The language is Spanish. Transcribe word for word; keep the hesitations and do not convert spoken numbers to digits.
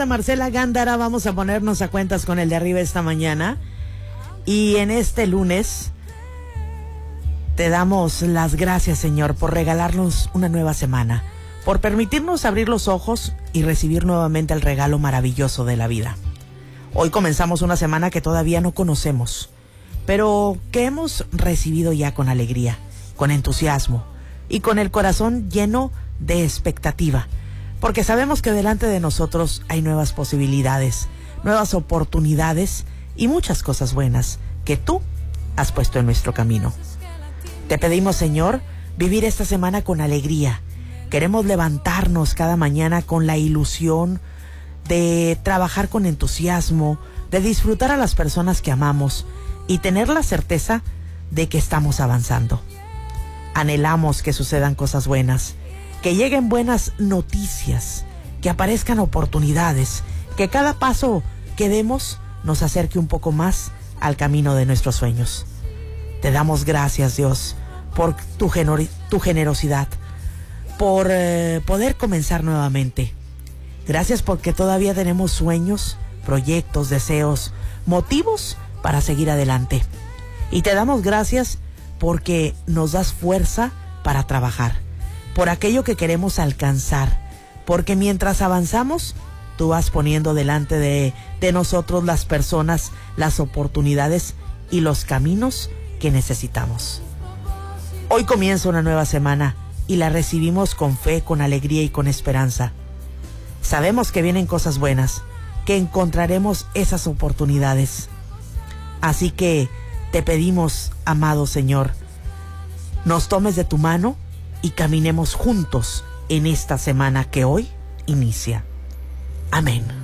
Marcela Gándara, vamos a ponernos a cuentas con el de arriba esta mañana. Y en este lunes te damos las gracias, Señor, por regalarnos una nueva semana, por permitirnos abrir los ojos y recibir nuevamente el regalo maravilloso de la vida. Hoy comenzamos una semana que todavía no conocemos, pero que hemos recibido ya con alegría, con entusiasmo y con el corazón lleno de expectativa, porque sabemos que delante de nosotros hay nuevas posibilidades, nuevas oportunidades y muchas cosas buenas que tú has puesto en nuestro camino. Te pedimos, Señor, vivir esta semana con alegría. Queremos levantarnos cada mañana con la ilusión de trabajar con entusiasmo, de disfrutar a las personas que amamos y tener la certeza de que estamos avanzando. Anhelamos que sucedan cosas buenas, que lleguen buenas noticias, que aparezcan oportunidades, que cada paso que demos nos acerque un poco más al camino de nuestros sueños. Te damos gracias, Dios, por tu, genor- tu generosidad, por eh, poder comenzar nuevamente. Gracias porque todavía tenemos sueños, proyectos, deseos, motivos para seguir adelante. Y te damos gracias porque nos das fuerza para trabajar, por aquello que queremos alcanzar, porque mientras avanzamos, tú vas poniendo delante de, de nosotros las personas, las oportunidades y los caminos que necesitamos. Hoy comienza una nueva semana y la recibimos con fe, con alegría y con esperanza. Sabemos que vienen cosas buenas, que encontraremos esas oportunidades. Así que te pedimos, amado Señor, nos tomes de tu mano y caminemos juntos en esta semana que hoy inicia. Amén.